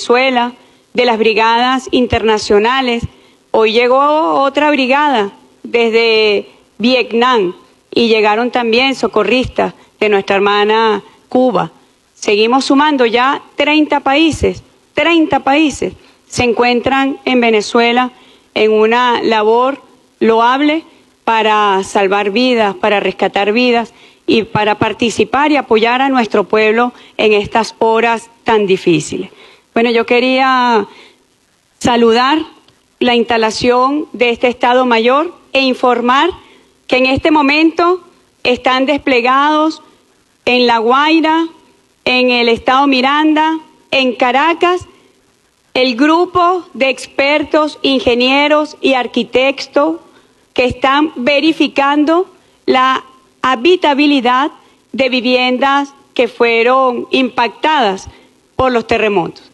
Venezuela, de las brigadas internacionales. Hoy llegó otra brigada desde Vietnam y llegaron también socorristas de nuestra hermana Cuba. Seguimos sumando ya 30 países se encuentran en Venezuela en una labor loable para salvar vidas, para rescatar vidas y para participar y apoyar a nuestro pueblo en estas horas tan difíciles. Bueno, yo quería saludar la instalación de este Estado Mayor e informar que en este momento están desplegados en La Guaira, en el Estado Miranda, en Caracas, el grupo de expertos, ingenieros y arquitectos que están verificando la habitabilidad de viviendas que fueron impactadas por los terremotos.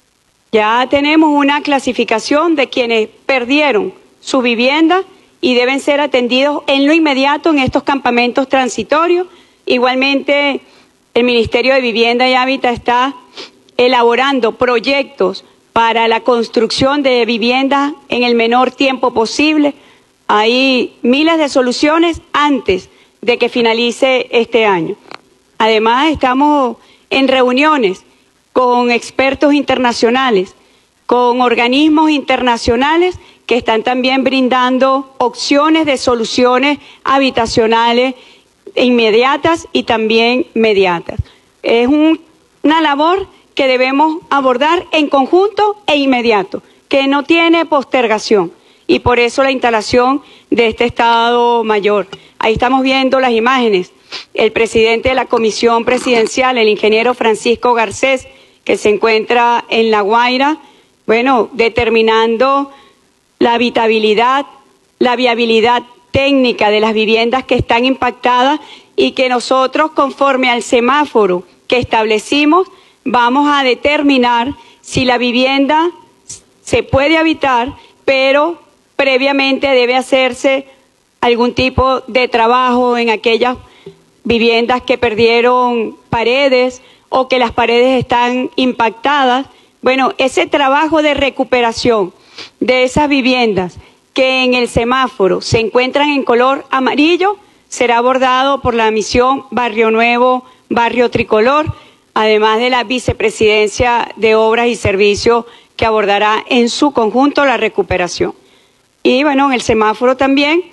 Ya tenemos una clasificación de quienes perdieron su vivienda y deben ser atendidos en lo inmediato en estos campamentos transitorios. Igualmente, el Ministerio de Vivienda y Hábitat está elaborando proyectos para la construcción de viviendas en el menor tiempo posible. Hay miles de soluciones antes de que finalice este año. Además, estamos en reuniones con expertos internacionales, con organismos internacionales que están también brindando opciones de soluciones habitacionales inmediatas y también mediatas. Es una labor que debemos abordar en conjunto e inmediato, que no tiene postergación, y por eso la instalación de este Estado Mayor. Ahí estamos viendo las imágenes. El presidente de la Comisión Presidencial, el ingeniero Francisco Garcés, que se encuentra en La Guaira, bueno, determinando la habitabilidad, la viabilidad técnica de las viviendas que están impactadas y que nosotros, conforme al semáforo que establecimos, vamos a determinar si la vivienda se puede habitar, pero previamente debe hacerse algún tipo de trabajo en aquellas viviendas que perdieron paredes o que las paredes están impactadas. Bueno, ese trabajo de recuperación de esas viviendas que en el semáforo se encuentran en color amarillo será abordado por la misión Barrio Nuevo, Barrio Tricolor, además de la Vicepresidencia de Obras y Servicios que abordará en su conjunto la recuperación. Y bueno, en el semáforo también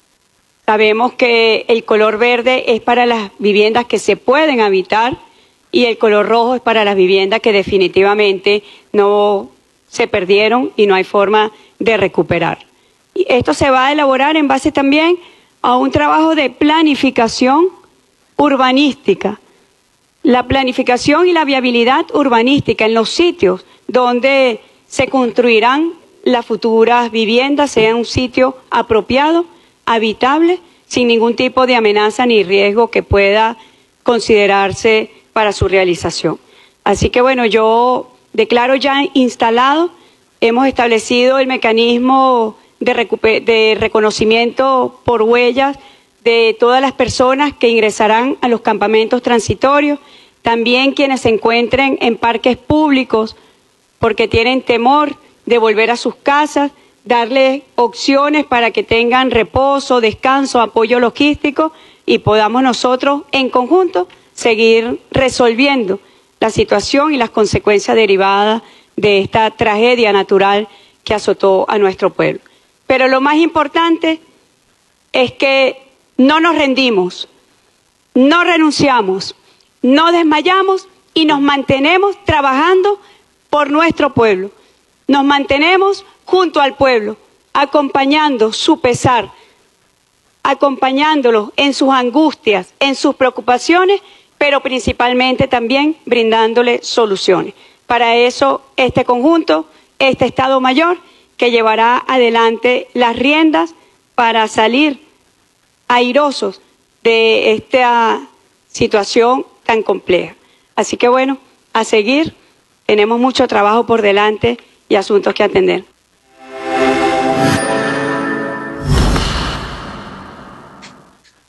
sabemos que el color verde es para las viviendas que se pueden habitar y el color rojo es para las viviendas que definitivamente no se perdieron y no hay forma de recuperar. Y esto se va a elaborar en base también a un trabajo de planificación urbanística. La planificación y la viabilidad urbanística en los sitios donde se construirán las futuras viviendas sea un sitio apropiado, habitable, sin ningún tipo de amenaza ni riesgo que pueda considerarse para su realización. Así que bueno, yo declaro ya instalado, hemos establecido el mecanismo de reconocimiento por huellas de todas las personas que ingresarán a los campamentos transitorios, también quienes se encuentren en parques públicos porque tienen temor de volver a sus casas, darles opciones para que tengan reposo, descanso, apoyo logístico y podamos nosotros en conjunto seguir resolviendo la situación y las consecuencias derivadas de esta tragedia natural que azotó a nuestro pueblo. Pero lo más importante es que no nos rendimos, no renunciamos, no desmayamos y nos mantenemos trabajando por nuestro pueblo. Nos mantenemos junto al pueblo, acompañando su pesar, acompañándolos en sus angustias, en sus preocupaciones, pero principalmente también brindándole soluciones. Para eso, este conjunto, este Estado Mayor, que llevará adelante las riendas para salir airosos de esta situación tan compleja. Así que bueno, a seguir, tenemos mucho trabajo por delante y asuntos que atender.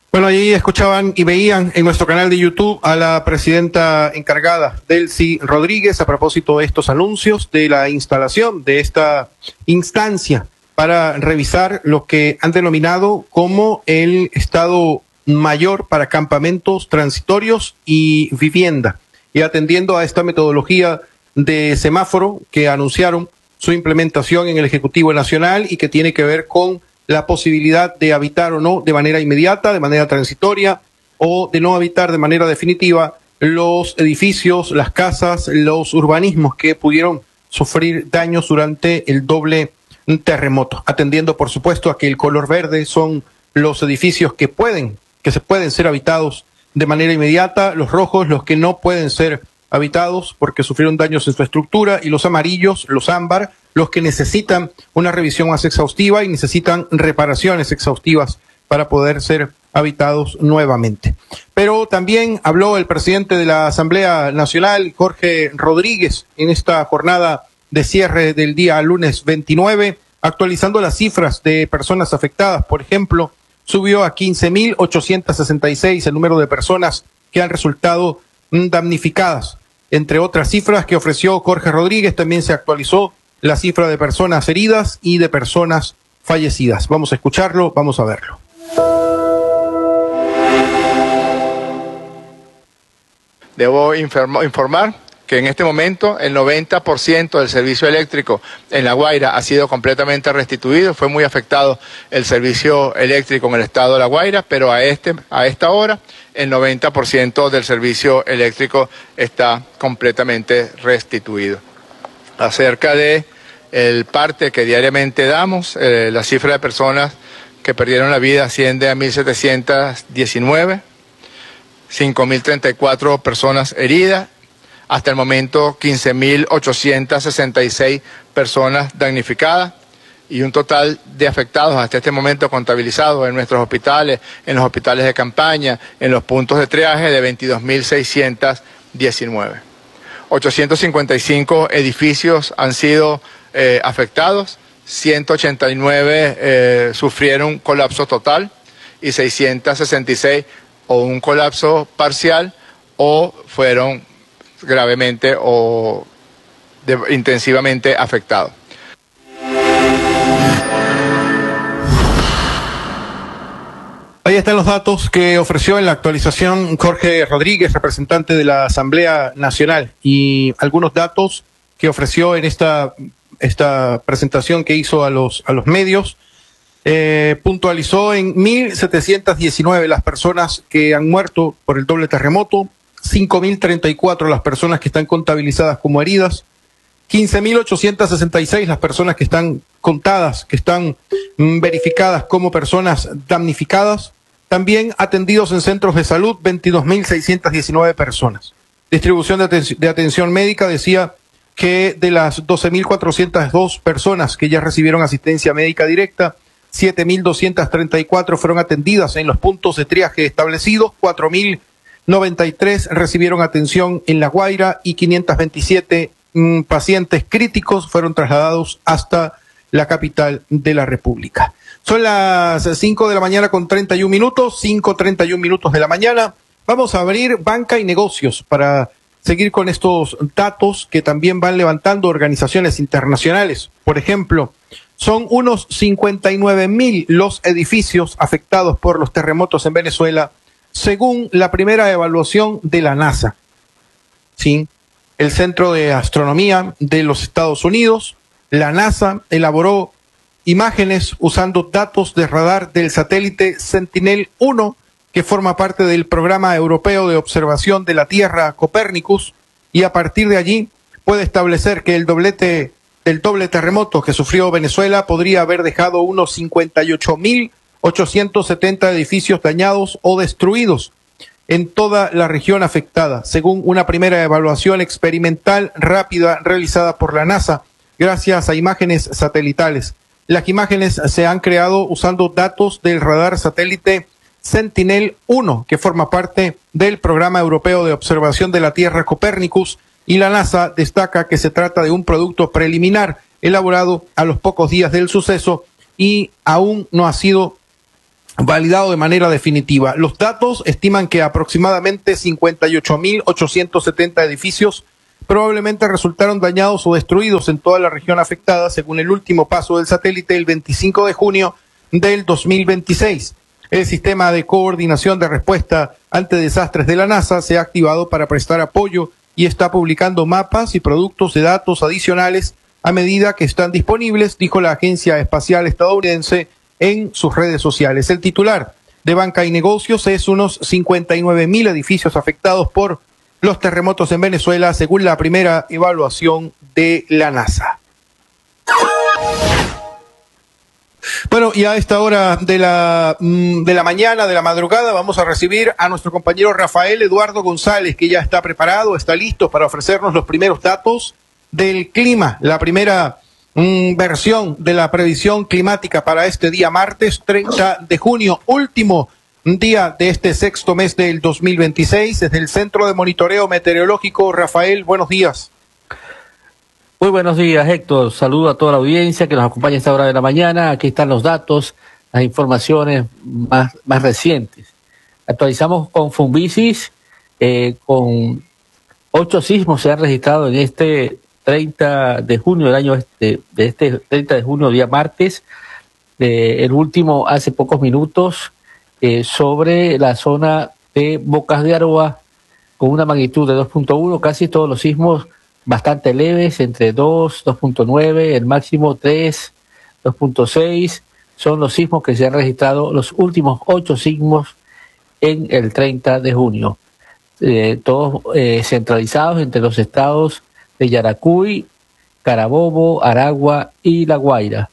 Bueno, ahí escuchaban y veían en nuestro canal de YouTube a la presidenta encargada, Delcy Rodríguez, a propósito de estos anuncios de la instalación de esta instancia para revisar lo que han denominado como el Estado Mayor para campamentos transitorios y vivienda. Y atendiendo a esta metodología de semáforo que anunciaron su implementación en el Ejecutivo Nacional y que tiene que ver con la posibilidad de habitar o no de manera inmediata, de manera transitoria, o de no habitar de manera definitiva los edificios, las casas, los urbanismos que pudieron sufrir daños durante el doble terremoto, atendiendo por supuesto a que el color verde son los edificios que se pueden ser habitados de manera inmediata, los rojos los que no pueden ser habitados porque sufrieron daños en su estructura, y los amarillos, los ámbar, los que necesitan una revisión más exhaustiva y necesitan reparaciones exhaustivas para poder ser habitados nuevamente. Pero también habló el presidente de la Asamblea Nacional, Jorge Rodríguez, en esta jornada de cierre del día lunes 29, actualizando las cifras de personas afectadas. Por ejemplo, subió a 15.866 el número de personas que han resultado damnificadas. Entre otras cifras que ofreció Jorge Rodríguez, también se actualizó la cifra de personas heridas y de personas fallecidas. Vamos a escucharlo, vamos a verlo. Debo informar que en este momento el 90% del servicio eléctrico en La Guaira ha sido completamente restituido. Fue muy afectado el servicio eléctrico en el estado de La Guaira, pero a esta hora el 90% del servicio eléctrico está completamente restituido. Acerca de el parte que diariamente damos, la cifra de personas que perdieron la vida asciende a 1.719, 5.034 personas heridas, hasta el momento 15.866 personas damnificadas y un total de afectados hasta este momento contabilizados en nuestros hospitales, en los hospitales de campaña, en los puntos de triaje de 22.619. 855 edificios han sido afectados, 189 sufrieron colapso total y 666 o un colapso parcial o fueron gravemente o intensivamente afectados. Ahí están los datos que ofreció en la actualización Jorge Rodríguez, representante de la Asamblea Nacional, y algunos datos que ofreció en esta presentación que hizo a los medios. Puntualizó en 1.719 las personas que han muerto por el doble terremoto, 5.034 las personas que están contabilizadas como heridas, 15.866 las personas que están contadas, que están verificadas como personas damnificadas. También atendidos en centros de salud, 22.619 personas. Distribución de atención médica decía que de las 12.402 personas que ya recibieron asistencia médica directa, 7.234 fueron atendidas en los puntos de triaje establecidos, 4.093 recibieron atención en La Guaira y 527 pacientes críticos fueron trasladados hasta la capital de la República. Son las 5 de la mañana con 31 minutos, 5:31 minutos de la mañana. Vamos a abrir banca y negocios para seguir con estos datos que también van levantando organizaciones internacionales. Por ejemplo, son unos 59.000 los edificios afectados por los terremotos en Venezuela, según la primera evaluación de la NASA. Sí, el Centro de Astronomía de los Estados Unidos, la NASA, elaboró imágenes usando datos de radar del satélite Sentinel-1, que forma parte del Programa Europeo de Observación de la Tierra Copérnicus, y a partir de allí puede establecer que el doble terremoto que sufrió Venezuela podría haber dejado unos 58.870 edificios dañados o destruidos en toda la región afectada, según una primera evaluación experimental rápida realizada por la NASA, gracias a imágenes satelitales. Las imágenes se han creado usando datos del radar satélite Sentinel-1, que forma parte del Programa Europeo de Observación de la Tierra Copérnicus, y la NASA destaca que se trata de un producto preliminar elaborado a los pocos días del suceso y aún no ha sido validado de manera definitiva. Los datos estiman que aproximadamente 58.870 edificios probablemente resultaron dañados o destruidos en toda la región afectada, según el último paso del satélite el 25 de junio del 2026. El sistema de coordinación de respuesta ante desastres de la NASA se ha activado para prestar apoyo y está publicando mapas y productos de datos adicionales a medida que están disponibles, dijo la Agencia Espacial Estadounidense en sus redes sociales. El titular de Banca y Negocios es unos 59.000 edificios afectados por los terremotos en Venezuela, según la primera evaluación de la NASA. Bueno, y a esta hora de la mañana, de la madrugada, vamos a recibir a nuestro compañero Rafael Eduardo González, que ya está preparado, está listo para ofrecernos los primeros datos del clima, la primera versión de la previsión climática para este día martes 30 de junio, último día de este sexto mes del 2026, desde el Centro de Monitoreo Meteorológico. Rafael, buenos días. Muy buenos días, Héctor. Saludo a toda la audiencia que nos acompaña a esta hora de la mañana. Aquí están los datos, las informaciones más recientes. Actualizamos con Funvisis, con 8 sismos se han registrado en este 30 de junio del año de este 30 de junio, día martes. El último hace pocos minutos sobre la zona de Bocas de Aroa con una magnitud de 2.1, casi todos los sismos bastante leves, entre 2, 2.9, el máximo 3, 2.6, son los sismos que se han registrado, los últimos 8 sismos en el 30 de junio. Todos centralizados entre los estados de Yaracuy, Carabobo, Aragua y La Guaira.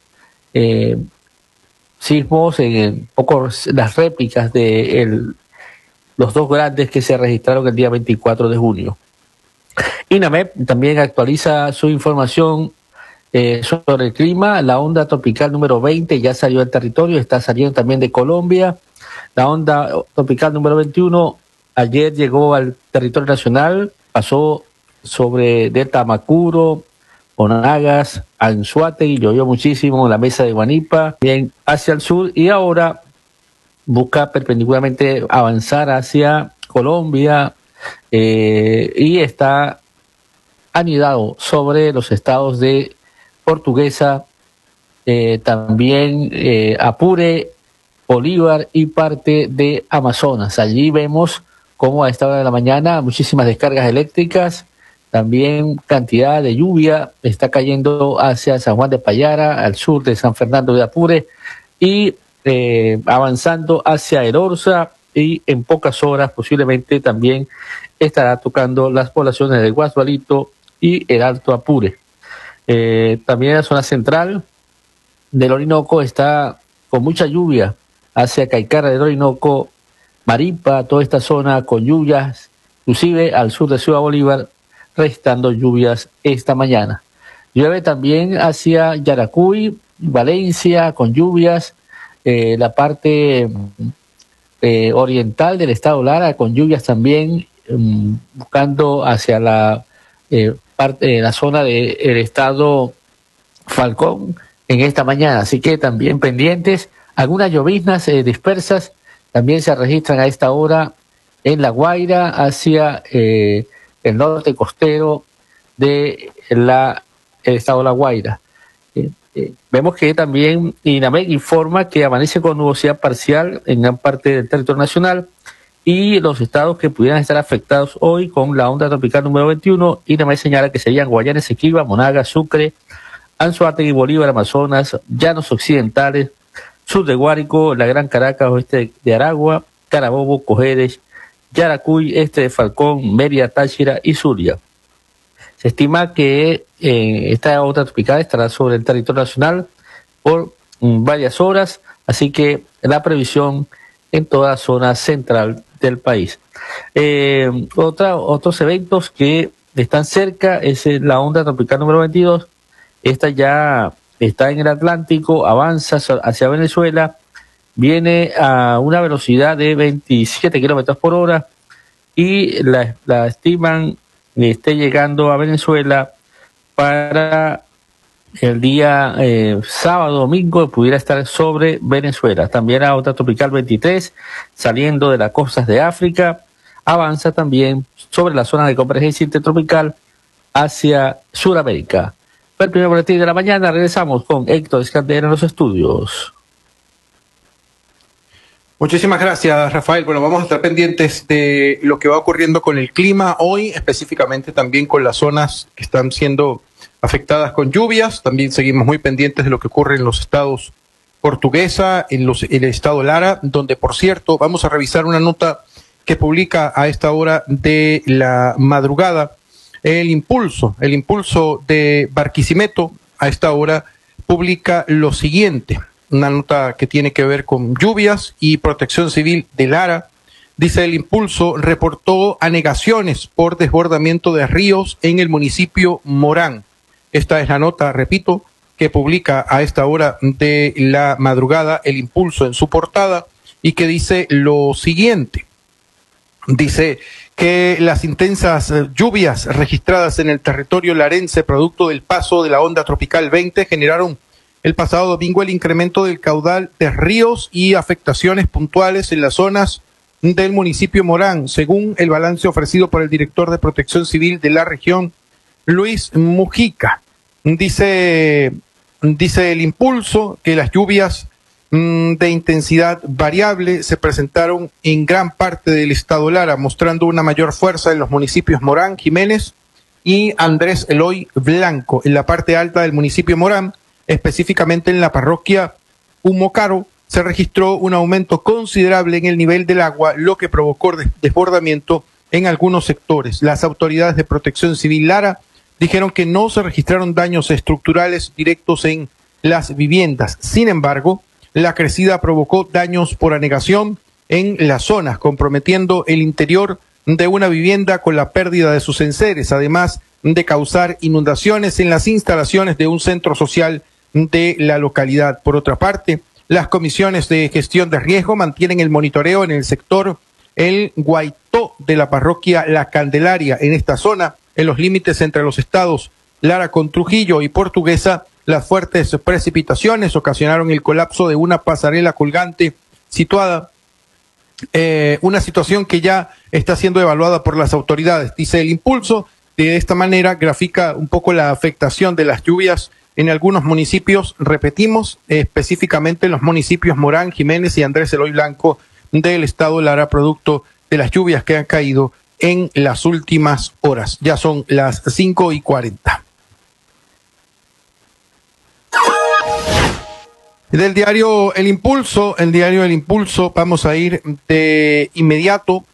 Sismos en poco las réplicas de los dos grandes que se registraron el día 24 de junio. INAMED también actualiza su información sobre el clima. La onda tropical número 20 ya salió del territorio, está saliendo también de Colombia. La onda tropical número 21 ayer llegó al territorio nacional, pasó sobre Delta Amacuro, Monagas, Anzoátegui, llovió muchísimo en la mesa de Guanipa, bien hacia el sur, y ahora busca perpendicularmente avanzar hacia Colombia y está anidado sobre los estados de Portuguesa, también Apure, Bolívar y parte de Amazonas. Allí vemos cómo a esta hora de la mañana muchísimas descargas eléctricas, también cantidad de lluvia está cayendo hacia San Juan de Payara, al sur de San Fernando de Apure, y avanzando hacia El Orza, y en pocas horas posiblemente también estará tocando las poblaciones de Guasualito y el Alto Apure. También la zona central del Orinoco está con mucha lluvia hacia Caicara del Orinoco, Maripa, toda esta zona con lluvias, inclusive al sur de Ciudad Bolívar, restando lluvias esta mañana. Llueve también hacia Yaracuy, Valencia, con lluvias, la parte oriental del estado Lara, con lluvias también, buscando hacia la la zona del estado Falcón en esta mañana. Así que también pendientes, algunas lloviznas dispersas también se registran a esta hora en La Guaira, hacia el norte costero de el estado de La Guaira. Vemos que también INAMED informa que amanece con nubosidad parcial en gran parte del territorio nacional, y los estados que pudieran estar afectados hoy con la onda tropical número 21, INAMED señala que serían Guayana Esequiba, Monagas, Sucre, Anzoátegui, Bolívar, Amazonas, Llanos Occidentales, sur de Guárico, la Gran Caracas, oeste de Aragua, Carabobo, Cojedes, Yaracuy, este de Falcón, Mérida, Táchira y Zulia. Se estima que esta onda tropical estará sobre el territorio nacional por varias horas, así que la previsión en toda la zona central del país. Otros eventos que están cerca es la onda tropical número 22. Esta ya está en el Atlántico, avanza hacia Venezuela, viene a una velocidad de 27 kilómetros por hora y la estiman esté llegando a Venezuela para el día sábado, domingo, pudiera estar sobre Venezuela. También la onda tropical 23, saliendo de las costas de África, avanza también sobre la zona de convergencia intertropical hacia Sudamérica. Fue el primer boletín de la mañana. Regresamos con Héctor Escandera en los estudios. Muchísimas gracias, Rafael. Bueno, vamos a estar pendientes de lo que va ocurriendo con el clima hoy, específicamente también con las zonas que están siendo afectadas con lluvias. También seguimos muy pendientes de lo que ocurre en los estados Portuguesa, en el estado Lara, donde, por cierto, vamos a revisar una nota que publica a esta hora de la madrugada el Impulso de Barquisimeto. A esta hora publica lo siguiente. Una nota que tiene que ver con lluvias y protección civil de Lara. Dice el Impulso, reportó anegaciones por desbordamiento de ríos en el municipio Morán. Esta es la nota, repito, que publica a esta hora de la madrugada el Impulso en su portada y que dice lo siguiente. Dice que las intensas lluvias registradas en el territorio larense producto del paso de la onda tropical 20 generaron el pasado domingo el incremento del caudal de ríos y afectaciones puntuales en las zonas del municipio Morán, según el balance ofrecido por el director de Protección Civil de la región, Luis Mujica. Dice el Impulso que las lluvias de intensidad variable se presentaron en gran parte del estado Lara, mostrando una mayor fuerza en los municipios Morán, Jiménez y Andrés Eloy Blanco. En la parte alta del municipio Morán, específicamente en la parroquia Humocaro, se registró un aumento considerable en el nivel del agua, lo que provocó desbordamiento en algunos sectores. Las autoridades de Protección Civil Lara dijeron que no se registraron daños estructurales directos en las viviendas. Sin embargo, la crecida provocó daños por anegación en las zonas, comprometiendo el interior de una vivienda con la pérdida de sus enseres, además de causar inundaciones en las instalaciones de un centro social de la localidad. Por otra parte, las comisiones de gestión de riesgo mantienen el monitoreo en el sector El Guaitó de la parroquia La Candelaria. En esta zona, en los límites entre los estados Lara con Trujillo y Portuguesa, las fuertes precipitaciones ocasionaron el colapso de una pasarela colgante situada, una situación que ya está siendo evaluada por las autoridades. Dice el Impulso, de esta manera grafica un poco la afectación de las lluvias en algunos municipios, repetimos, específicamente en los municipios Morán, Jiménez y Andrés Eloy Blanco del estado Lara, producto de las lluvias que han caído en las últimas horas. Ya son las 5:40. Del diario El Impulso, vamos a ir de inmediato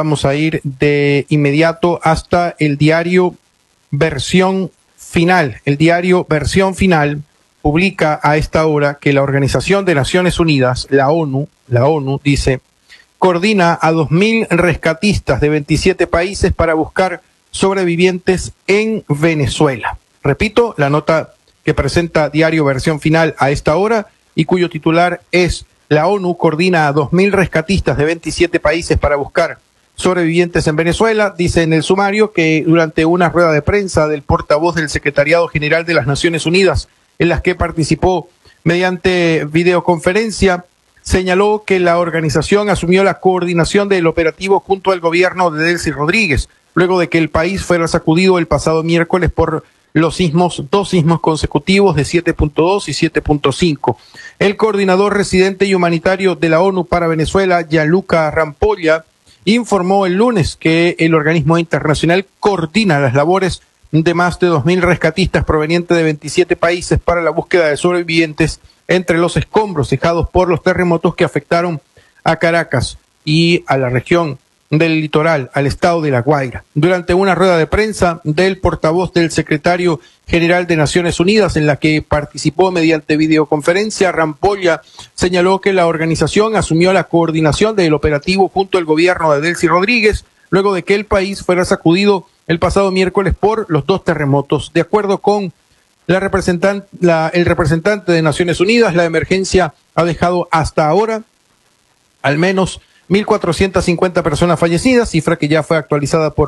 hasta el diario Versión Final. El diario Versión Final publica a esta hora que la Organización de Naciones Unidas, la ONU, dice, coordina a 2.000 rescatistas de 27 países para buscar sobrevivientes en Venezuela. Repito, la nota que presenta diario Versión Final a esta hora y cuyo titular es: la ONU coordina a 2.000 rescatistas de 27 países para buscar sobrevivientes en Venezuela. Dice en el sumario que durante una rueda de prensa del portavoz del Secretariado General de las Naciones Unidas, en las que participó mediante videoconferencia, señaló que la organización asumió la coordinación del operativo junto al gobierno de Delcy Rodríguez, luego de que el país fuera sacudido el pasado miércoles por dos sismos consecutivos de 7.2 y 7.5. El coordinador residente y humanitario de la ONU para Venezuela, Gianluca Rampolla, informó el lunes que el organismo internacional coordina las labores de más de 2.000 rescatistas provenientes de 27 países para la búsqueda de sobrevivientes entre los escombros dejados por los terremotos que afectaron a Caracas y a la región del litoral, al estado de La Guaira. Durante una rueda de prensa del portavoz del secretario general de Naciones Unidas, en la que participó mediante videoconferencia, Rampolla señaló que la organización asumió la coordinación del operativo junto al gobierno de Delcy Rodríguez, luego de que el país fuera sacudido el pasado miércoles por los dos terremotos. De acuerdo con el representante de Naciones Unidas, la emergencia ha dejado hasta ahora al menos 1.450 personas fallecidas, cifra que ya fue actualizada por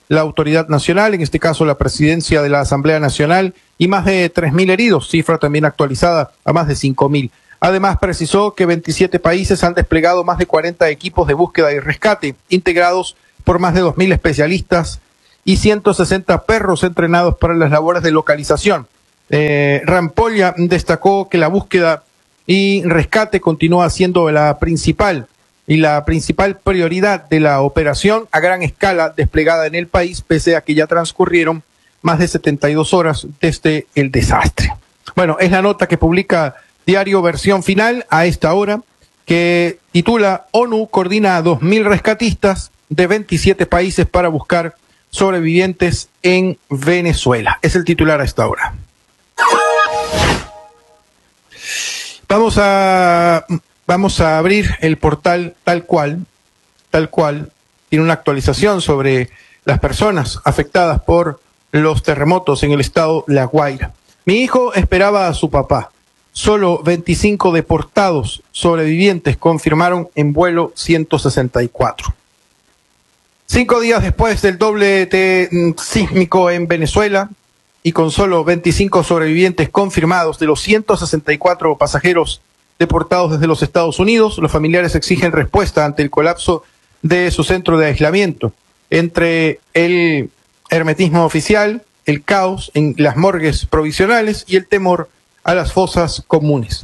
la autoridad nacional, en este caso la presidencia de la Asamblea Nacional, y más de 3.000 heridos, cifra también actualizada a más de 5.000. Además, precisó que 27 países han desplegado más de 40 equipos de búsqueda y rescate, integrados por más de 2.000 especialistas y 160 perros entrenados para las labores de localización. Rampolla destacó que la búsqueda y rescate continúa siendo la principal prioridad de la operación a gran escala desplegada en el país, pese a que ya transcurrieron más de 72 horas desde el desastre. Bueno, es la nota que publica Diario Versión Final a esta hora, que titula: ONU coordina a 2.000 rescatistas de 27 países para buscar sobrevivientes en Venezuela. Es el titular a esta hora. Vamos a abrir el portal tal cual, tiene una actualización sobre las personas afectadas por los terremotos en el estado La Guaira. Mi hijo esperaba a su papá. Solo 25 deportados sobrevivientes confirmaron en vuelo 164. 5 días después del doblete sísmico en Venezuela, y con solo 25 sobrevivientes confirmados de los 164 pasajeros deportados desde los Estados Unidos, los familiares exigen respuesta ante el colapso de su centro de aislamiento. Entre el hermetismo oficial, el caos en las morgues provisionales y el temor a las fosas comunes.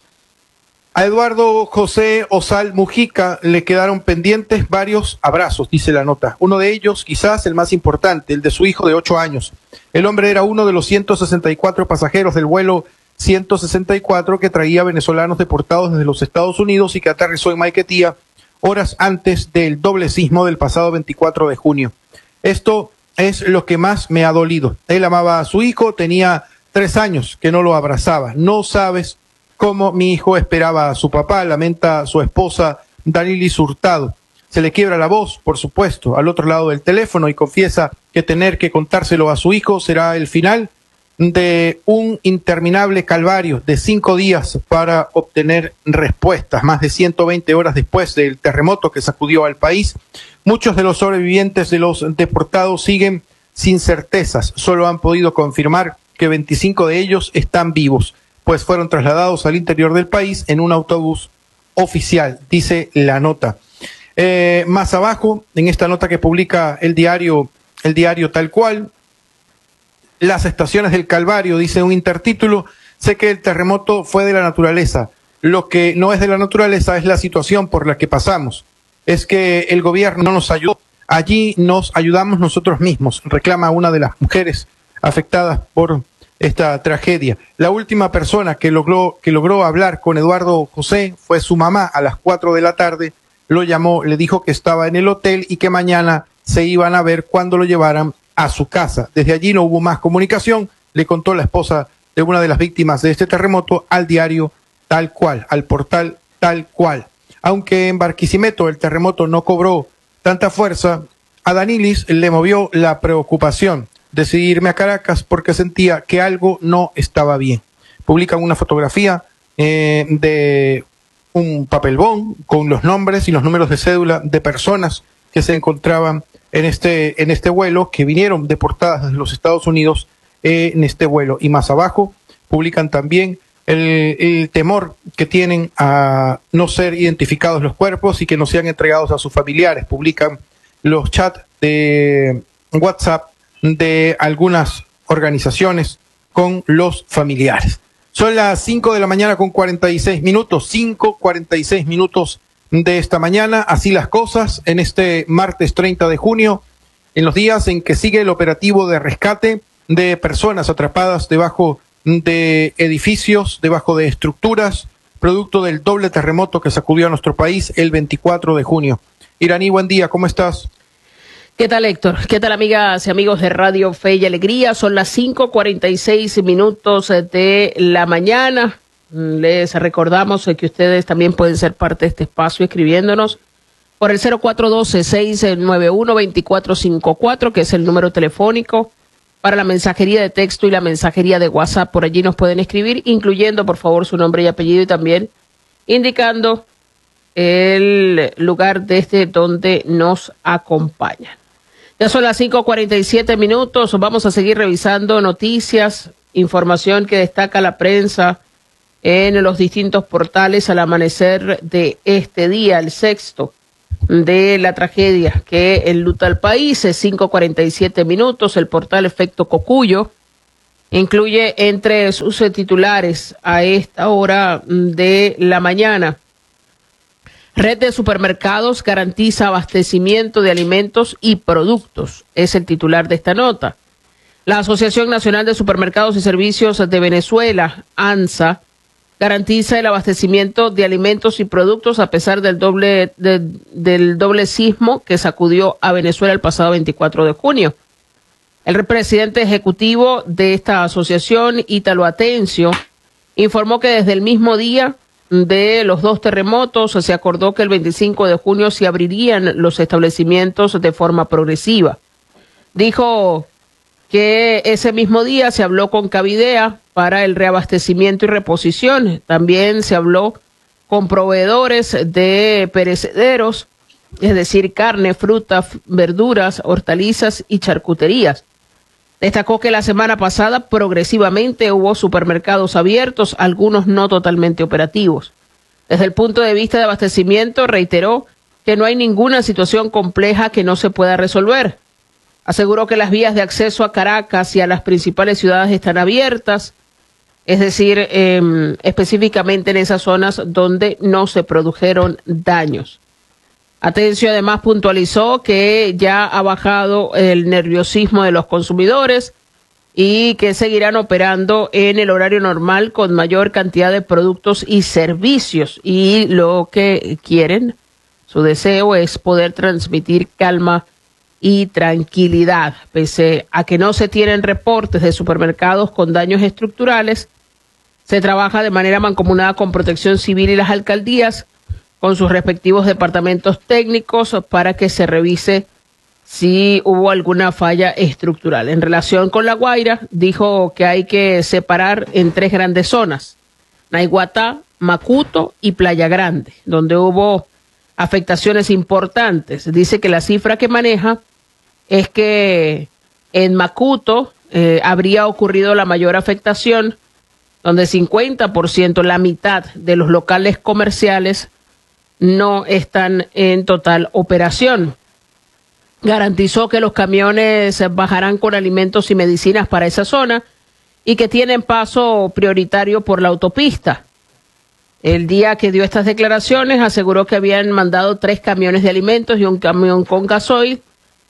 A Eduardo José Osal Mujica le quedaron pendientes varios abrazos, dice la nota. Uno de ellos, quizás el más importante, el de su hijo de 8 años. El hombre era uno de los 164 pasajeros del vuelo 164 que traía venezolanos deportados desde los Estados Unidos y que aterrizó en Maiquetía horas antes del doble sismo del pasado 24 de junio. Esto es lo que más me ha dolido. Él amaba a su hijo, tenía 3 años que no lo abrazaba. No sabes cómo mi hijo esperaba a su papá, lamenta su esposa Danilis Hurtado. Se le quiebra la voz, por supuesto, al otro lado del teléfono, y confiesa que tener que contárselo a su hijo será el final de un interminable calvario de 5 días para obtener respuestas. Más de 120 horas después del terremoto que sacudió al país, muchos de los sobrevivientes de los deportados siguen sin certezas. Solo han podido confirmar que 25 de ellos están vivos, pues fueron trasladados al interior del país en un autobús oficial, dice la nota. Más abajo, en esta nota que publica el diario tal cual, las estaciones del Calvario, dice un intertítulo: sé que el terremoto fue de la naturaleza. Lo que no es de la naturaleza es la situación por la que pasamos. Es que el gobierno no nos ayudó. Allí nos ayudamos nosotros mismos, reclama una de las mujeres afectadas por esta tragedia. La última persona que logró hablar con Eduardo José fue su mamá. A las 4 de la tarde lo llamó, le dijo que estaba en el hotel y que mañana se iban a ver cuando lo llevaran a su casa. Desde allí no hubo más comunicación, le contó la esposa de una de las víctimas de este terremoto al diario tal cual, al portal tal cual. Aunque en Barquisimeto el terremoto no cobró tanta fuerza, a Danilis le movió la preocupación. Decidí irme a Caracas porque sentía que algo no estaba bien. Publican una fotografía de un papel bond con los nombres y los números de cédula de personas que se encontraban en este vuelo, que vinieron deportadas desde los Estados Unidos en este vuelo. Y más abajo publican también el temor que tienen a no ser identificados los cuerpos y que no sean entregados a sus familiares. Publican los chats de WhatsApp de algunas organizaciones con los familiares. Son las 5 de la mañana con 46 minutos, 5:46 minutos de esta mañana. Así las cosas en este martes 30 de junio, en los días en que sigue el operativo de rescate de personas atrapadas debajo de edificios, debajo de estructuras, producto del doble terremoto que sacudió a nuestro país el 24 de junio. Iraní, buen día, ¿cómo estás? ¿Qué tal, Héctor? ¿Qué tal, amigas y amigos de Radio Fe y Alegría? Son las 5:46 minutos de la mañana. Les recordamos que ustedes también pueden ser parte de este espacio escribiéndonos por el 0412-691-2454, que es el número telefónico para la mensajería de texto y la mensajería de WhatsApp. Por allí nos pueden escribir, incluyendo, por favor, su nombre y apellido y también indicando el lugar desde donde nos acompañan. Ya son las 5:47. Vamos a seguir revisando noticias, información que destaca la prensa en los distintos portales al amanecer de este día, el sexto de la tragedia que enluta al país. 5:47. El portal Efecto Cocuyo incluye entre sus titulares a esta hora de la mañana: red de supermercados garantiza abastecimiento de alimentos y productos. Es el titular de esta nota. La Asociación Nacional de Supermercados y Servicios de Venezuela, ANSA, garantiza el abastecimiento de alimentos y productos a pesar del doble sismo que sacudió a Venezuela el pasado 24 de junio. El presidente ejecutivo de esta asociación, Ítalo Atencio, informó que desde el mismo día de los dos terremotos se acordó que el 25 de junio se abrirían los establecimientos de forma progresiva. Dijo que ese mismo día se habló con Cavidea para el reabastecimiento y reposición. También se habló con proveedores de perecederos, es decir, carne, frutas, verduras, hortalizas y charcuterías. Destacó que la semana pasada progresivamente hubo supermercados abiertos, algunos no totalmente operativos. Desde el punto de vista de abastecimiento, reiteró que no hay ninguna situación compleja que no se pueda resolver. Aseguró que las vías de acceso a Caracas y a las principales ciudades están abiertas, es decir, específicamente en esas zonas donde no se produjeron daños. Atencio además puntualizó que ya ha bajado el nerviosismo de los consumidores y que seguirán operando en el horario normal con mayor cantidad de productos y servicios. Y lo que quieren, su deseo es poder transmitir calma y tranquilidad. Pese a que no se tienen reportes de supermercados con daños estructurales, se trabaja de manera mancomunada con Protección Civil y las alcaldías, con sus respectivos departamentos técnicos, para que se revise si hubo alguna falla estructural. En relación con La Guaira, dijo que hay que separar en tres grandes zonas: Naiguatá, Macuto y Playa Grande, donde hubo afectaciones importantes. Dice que la cifra que maneja es que en Macuto habría ocurrido la mayor afectación, donde 50%, la mitad de los locales comerciales no están en total operación. Garantizó que los camiones bajarán con alimentos y medicinas para esa zona y que tienen paso prioritario por la autopista. El día que dio estas declaraciones aseguró que habían mandado 3 camiones de alimentos y un camión con gasoil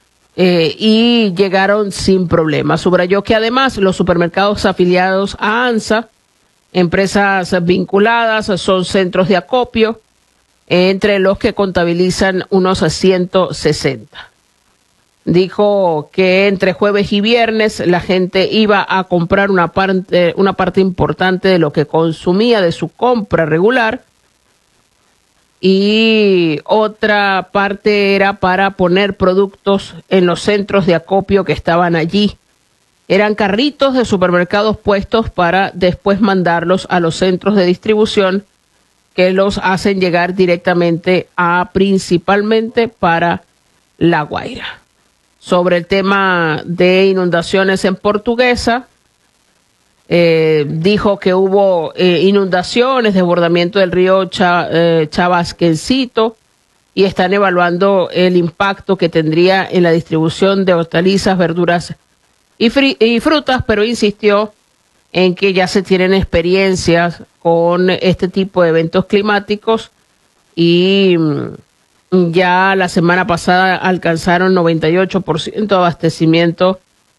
y llegaron sin problema. Subrayó que además los supermercados afiliados a ANSA, empresas vinculadas, son centros de acopio, entre los que contabilizan unos 160. Dijo que entre jueves y viernes la gente iba a comprar una parte importante de lo que consumía de su compra regular, y otra parte era para poner productos en los centros de acopio que estaban allí. Eran carritos de supermercados puestos para después mandarlos a los centros de distribución, que los hacen llegar directamente principalmente para La Guaira. Sobre el tema de inundaciones en Portuguesa, dijo que hubo inundaciones, desbordamiento del río Chavasquencito, y están evaluando el impacto que tendría en la distribución de hortalizas, verduras y frutas, pero insistió en que ya se tienen experiencias con este tipo de eventos climáticos y ya la semana pasada alcanzaron 98% de abastecimiento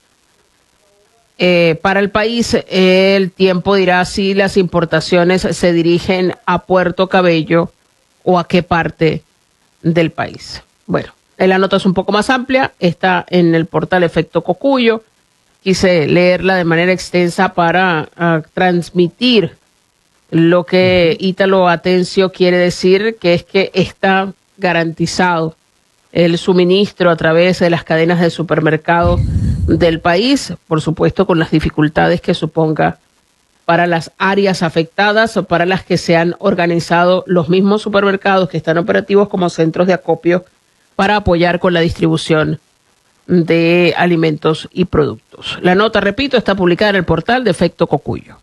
para el país. El tiempo dirá si las importaciones se dirigen a Puerto Cabello o a qué parte del país. Bueno, la nota es un poco más amplia, está en el portal Efecto Cocuyo. Quise leerla de manera extensa para transmitir lo que Ítalo Atencio quiere decir, que es que está garantizado el suministro a través de las cadenas de supermercados del país, por supuesto con las dificultades que suponga para las áreas afectadas o para las que se han organizado los mismos supermercados que están operativos como centros de acopio para apoyar con la distribución de alimentos y productos. La nota, repito, está publicada en el portal de Efecto Cocuyo.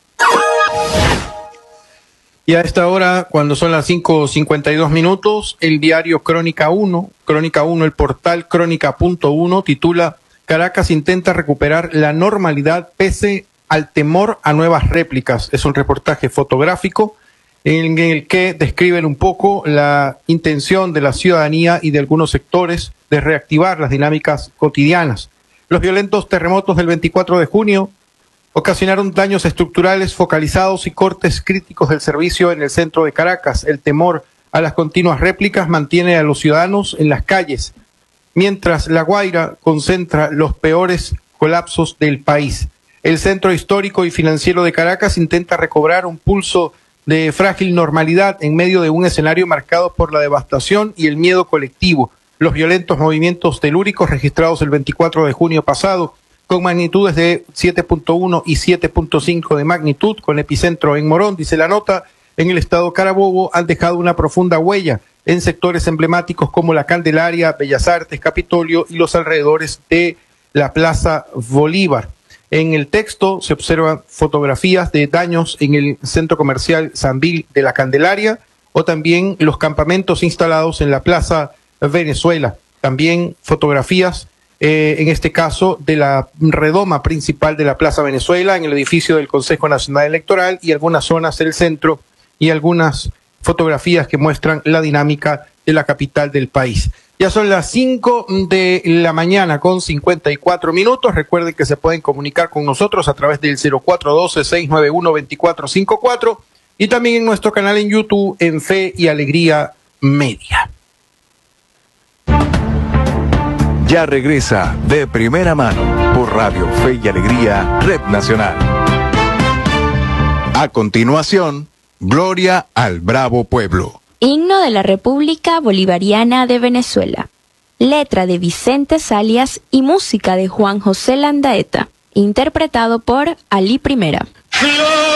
Y a esta hora, cuando son las 5:52 minutos, el diario Crónica 1, el portal Crónica.1 titula: Caracas intenta recuperar la normalidad pese al temor a nuevas réplicas. Es un reportaje fotográfico en el que describen un poco la intención de la ciudadanía y de algunos sectores de reactivar las dinámicas cotidianas. Los violentos terremotos del 24 de junio ocasionaron daños estructurales focalizados y cortes críticos del servicio en el centro de Caracas. El temor a las continuas réplicas mantiene a los ciudadanos en las calles, mientras La Guaira concentra los peores colapsos del país. El centro histórico y financiero de Caracas intenta recobrar un pulso de frágil normalidad en medio de un escenario marcado por la devastación y el miedo colectivo. Los violentos movimientos telúricos registrados el 24 de junio pasado, con magnitudes de 7.1 y 7.5 de magnitud, con epicentro en Morón, dice la nota, en el estado Carabobo, han dejado una profunda huella en sectores emblemáticos como la Candelaria, Bellas Artes, Capitolio y los alrededores de la Plaza Bolívar. En el texto se observan fotografías de daños en el centro comercial Sambil de la Candelaria o también los campamentos instalados en la Plaza Venezuela. También fotografías en este caso de la redoma principal de la Plaza Venezuela, en el edificio del Consejo Nacional Electoral y algunas zonas del centro y algunas fotografías que muestran la dinámica de la capital del país. Ya son las 5 de la mañana con 54 minutos. Recuerden que se pueden comunicar con nosotros a través del 0412-691-2454 y también en nuestro canal en YouTube en Fe y Alegría Media. Ya regresa De Primera Mano por Radio Fe y Alegría, Red Nacional. A continuación, Gloria al Bravo Pueblo. Himno de la República Bolivariana de Venezuela. Letra de Vicente Salias y música de Juan José Landaeta. Interpretado por Ali Primera.